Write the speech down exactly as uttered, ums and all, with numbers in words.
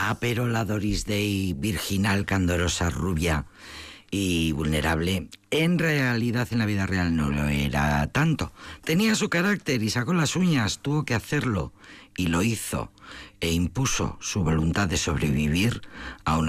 Ah, pero la Doris Day virginal, candorosa, rubia y vulnerable, en realidad en la vida real no lo era tanto. Tenía su carácter y sacó las uñas, tuvo que hacerlo y lo hizo, e impuso su voluntad de sobrevivir a una